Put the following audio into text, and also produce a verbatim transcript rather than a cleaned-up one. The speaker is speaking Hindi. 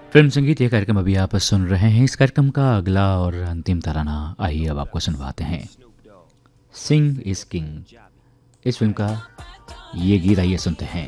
फिल्म संगीत ये कार्यक्रम अभी आप सुन रहे हैं। इस कार्यक्रम का अगला और अंतिम तराना आइए अब आपको सुनवाते हैं। सिंग इज किंग, इस फिल्म का ये गीत आइए सुनते हैं।